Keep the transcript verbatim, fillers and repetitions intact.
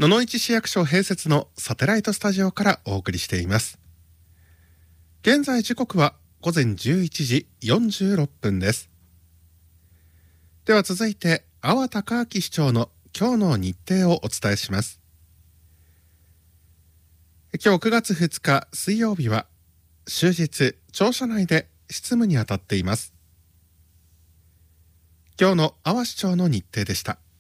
野々市市役所併設のサテライトスタジオからお送りしています。現在時刻はごぜんじゅういちじよんじゅうろっぷんです。では続いて阿波隆明市長の今日の日程をお伝えします。今日くがつふつか水曜日は終日庁舎内で執務に当たっています。今日の阿波市長の日程でした。